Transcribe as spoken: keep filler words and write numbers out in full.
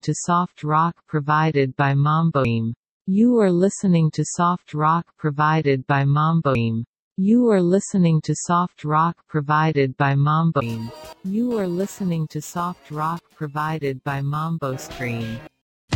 to soft rock provided by Mamboim. You are listening to soft rock provided by Mamboim. You are listening to soft rock provided by Mamboim. You are listening to soft rock provided by MamboStream.